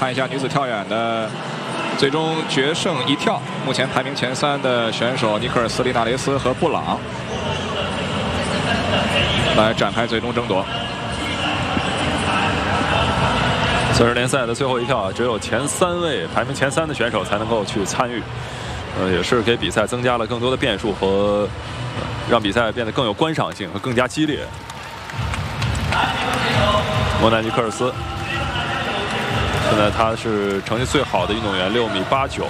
看一下女子跳远的最终决胜一跳，目前排名前3的选手尼克尔斯、利纳雷斯和布朗来展开最终争夺。 40联赛的最后一跳，只有前3位排名前3的选手才能够去参与，也是给比赛增加了更多的变数和让比赛变得更有观赏性和更加激烈。莫奈尼克尔斯，现在他是成绩最好的运动员，6.89米。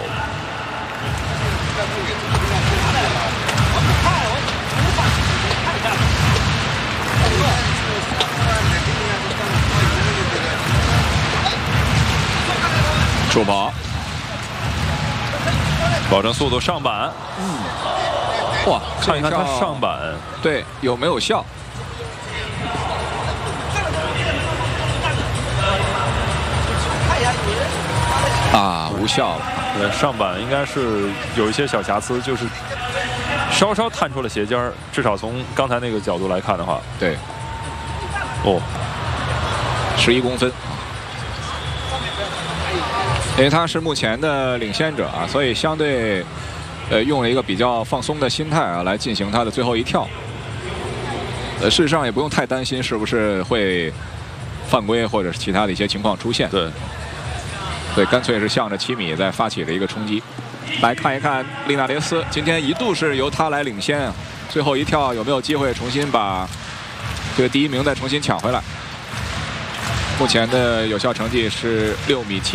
助跑， 保证速度上板。 哇， 看一看他上板， 对，有没有效？啊，无效了。 对，上板应该是有一些小瑕疵，就是稍稍探出了鞋尖儿，至少从刚才那个角度来看的话， 对。 哦 ，11公分。因为他是目前的领先者啊，所以相对用了一个比较放松的心态啊来进行他的最后一跳。事实上也不用太担心是不是会犯规或者是其他的一些情况出现。 对， 所以干脆是向着7米再发起了一个冲击。来看一看利纳雷斯，今天一度是由他来领先啊，最后一跳有没有机会重新把这个第1名再重新抢回来？目前的有效成绩是6.78米。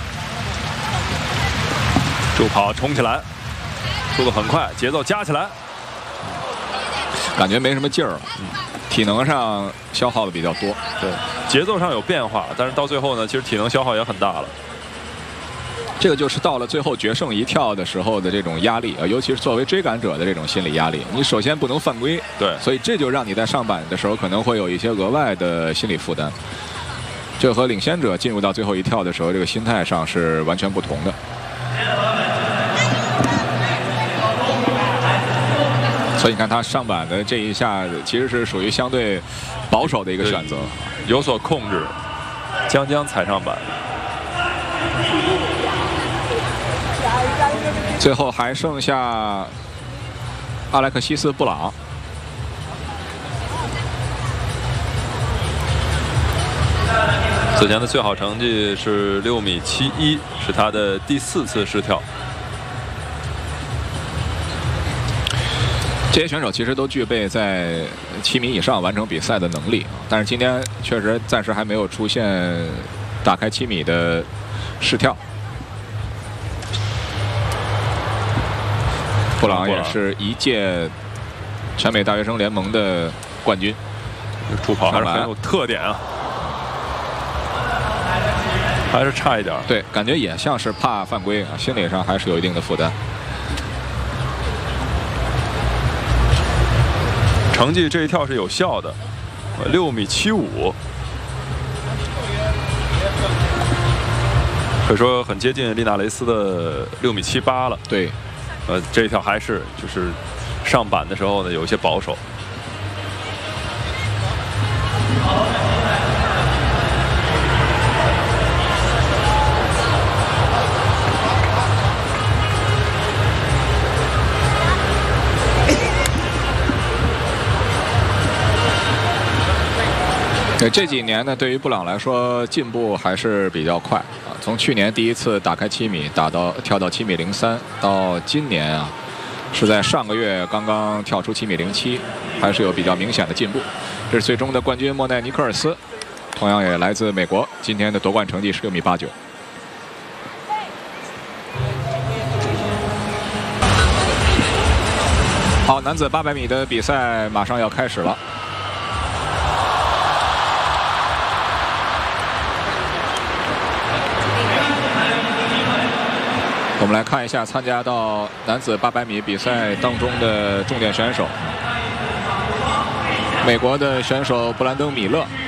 助跑冲起来，速度很快，节奏加起来， 感觉没什么劲儿了，体能上消耗的比较多。 对，节奏上有变化，但是到最后呢，其实体能消耗也很大了。 这个就是到了最后决胜一跳的时候的这种压力啊，尤其是作为追赶者的这种心理压力。你首先不能犯规， 对， 所以这就让你在上板的时候可能会有一些额外的心理负担。这和领先者进入到最后一跳的时候，这个心态上是完全不同的。所以你看他上板的这一下，其实是属于相对保守的一个选择， 有所控制，将踩上板。 最后还剩下阿莱克西斯·布朗。 此前的最好成绩是6.71米，是他的第4次试跳。 这些选手其实都具备在7米以上完成比赛的能力，但是今天确实暂时还没有出现打开7米的试跳。布朗也是一届全美大学生联盟的冠军， 助跑还是很有特点啊，还是差一点。 对，感觉也像是怕犯规啊，心理上还是有一定的负担。 成绩这一跳是有效的，6.75米，可以说很接近利纳雷斯的6.78米了。 对， 这一跳还是就是上板的时候呢有一些保守。 这几年呢，对于布朗来说进步还是比较快啊。从去年第一次打开7米，跳到7.03米，到今年啊，是在上个月刚刚跳出7.07米，还是有比较明显的进步。这是最终的冠军莫奈尼克尔斯，同样也来自美国，今天的夺冠成绩是6.89米。好，男子800米的比赛马上要开始了。我们来看一下参加到男子800米比赛当中的重点选手。美国的选手布兰登·米勒